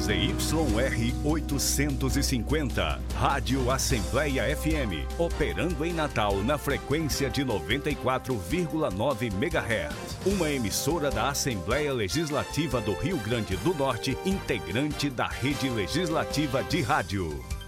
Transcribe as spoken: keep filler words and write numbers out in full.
Z Y R oitocentos e cinquenta, Rádio Assembleia F M, operando em Natal na frequência de noventa e quatro vírgula nove megahertz. Uma emissora da Assembleia Legislativa do Rio Grande do Norte, integrante da Rede Legislativa de Rádio.